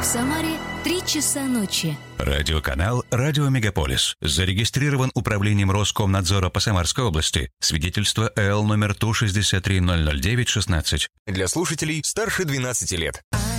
Самаре 3 часа ночи. Радиоканал «Радио Мегаполис». Зарегистрирован управлением Роскомнадзора по Самарской области. Свидетельство ЭЛ номер ТУ 6300916. Для слушателей старше 12 лет.